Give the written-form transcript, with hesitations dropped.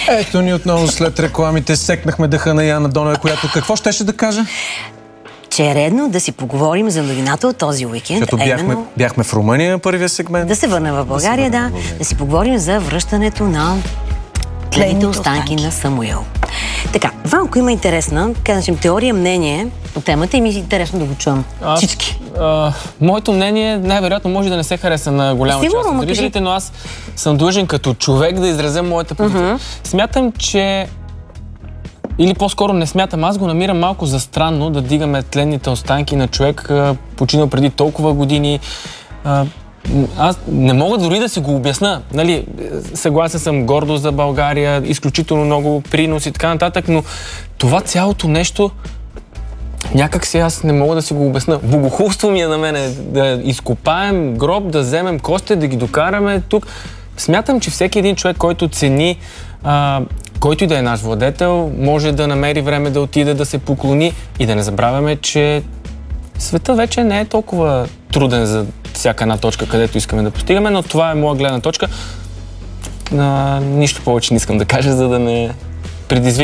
Ето ни отново след рекламите секнахме дъха на Яна Донева, която какво щеше да каже? Че е редно да си поговорим за новината от този уикенд. Защото бяхме в Румъния на първия сегмент. Да се върнем в България, да си поговорим за връщането на тлените останки на Самуил. Така, Ванко има интересна, теория, мнение по темата и ми е интересно да го чуем всички. Моето мнение най-вероятно може да не се хареса на голяма част от зрителите, но аз съм длъжен като човек да изразя моята позиция. Смятам, че или по-скоро не смятам, аз го намирам малко за странно да дигаме тленните останки на човек, починал преди толкова години. Аз не мога дори да си го обясна. Нали, съгласен съм, гордост за България, изключително много принос и така нататък, но това цялото нещо някак си аз не мога да си го обясна. Богохулство ми е на мене да изкопаем гроб, да вземем костите, да ги докараме тук. Смятам, че всеки един човек, който цени който и да е наш владетел, може да намери време да отиде, да се поклони и да не забравяме, че света вече не е толкова труден за всяка една точка, където искаме да постигаме, но това е моя гледна точка. Нищо повече не искам да кажа, за да не предизвикам